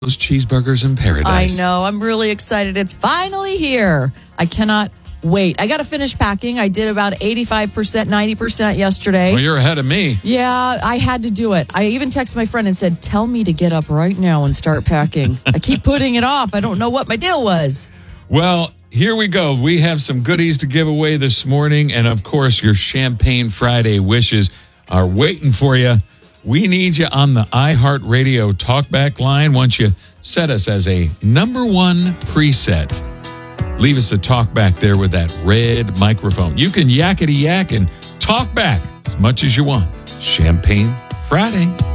Those cheeseburgers in paradise. I know. I'm really excited. It's finally here. I cannot wait. I got to finish packing. I did about 85%, 90% yesterday. Well, you're ahead of me. Yeah, I had to do it. I even texted my friend and said, tell me to get up right now and start packing. I keep putting it off. I don't know what my deal was. Well, here we go. We have some goodies to give away this morning. And, of course, your Champagne Friday wishes are waiting for you. We need you on the iHeartRadio talkback line. Once you set us as a number one preset, leave us a talkback there with that red microphone. You can yakety yak and talk back as much as you want. Champagne Friday.